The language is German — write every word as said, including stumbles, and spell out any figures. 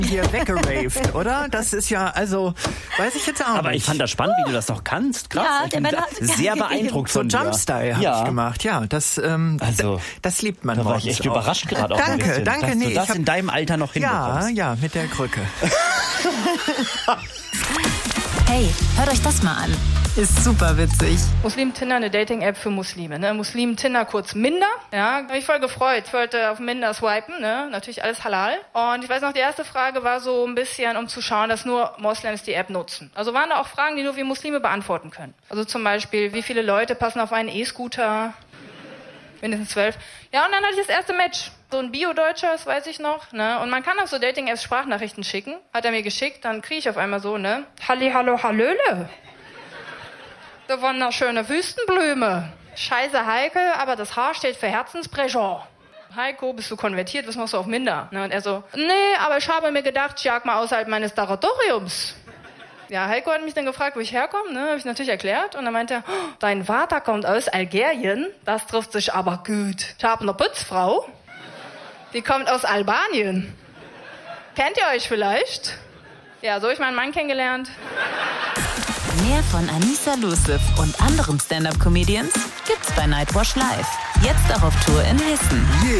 hier weggeraved, oder? Das ist ja, also, weiß ich jetzt auch Aber nicht. ich fand das spannend, wie du das noch kannst. Krass. Ja, Ich der bin Mann hat sehr beeindruckt so von dir. Jumpstyle habe Ja. ich gemacht, ja. Das, ähm, Also, d- das liebt man Da war ich morgens echt auch. überrascht gerade auch ein Danke, bisschen, danke. dass Nee, du das ich hab, in deinem Alter noch ja, hinbekommst. ja, mit der Krücke. Hey, hört euch das mal an. Ist super witzig. Muslim Tinder, eine Dating-App für Muslime. Ne? Muslim Tinder, kurz Minder. Ja, hab mich voll gefreut. Ich wollte auf Minder swipen, ne? Natürlich alles halal. Und ich weiß noch, die erste Frage war so ein bisschen, um zu schauen, dass nur Moslems die App nutzen. Also waren da auch Fragen, die nur wir Muslime beantworten können. Also zum Beispiel, wie viele Leute passen auf einen E-Scooter? Mindestens zwölf. Ja, und dann hatte ich das erste Match. So ein Bio-Deutscher, das weiß ich noch. Ne? Und man kann auf so Dating-Apps Sprachnachrichten schicken. Hat er mir geschickt, dann kriege ich auf einmal so, ne? Halli, hallo, hallöle. Da wunderschöne Wüstenblume. Scheiße heikel, aber das H steht für Herzensbrecher. Heiko, bist du konvertiert? Was machst du auf Minder? Ne? Und er so, nee, aber ich habe mir gedacht, ich jag mal außerhalb meines Territoriums. Ja, Heiko hat mich dann gefragt, wo ich herkomme, ne? Habe ich natürlich erklärt. Und dann meinte er, oh, dein Vater kommt aus Algerien. Das trifft sich aber gut. Ich habe eine Putzfrau. Die kommt aus Albanien. Kennt ihr euch vielleicht? Ja, so habe ich meinen Mann kennengelernt. Mehr von Anissa Luciff und anderen Stand-Up-Comedians gibt's bei Nightwash Live. Jetzt auch auf Tour in Hessen.